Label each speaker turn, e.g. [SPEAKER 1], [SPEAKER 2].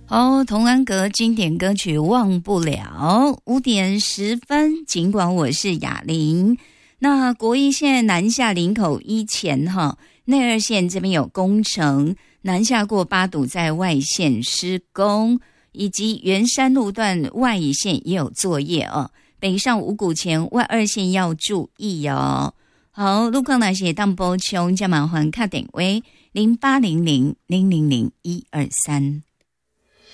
[SPEAKER 1] 童安格经典歌曲忘不了。5点10分，尽管我是哑铃。那国一线南下林口一前内二线这边有工程，南下过八堵在外线施工，以及圆山路段外一线也有作业哦。北上五股前外二线要注意哦。好，路况那些当波穷，加麻烦卡点位0800000123。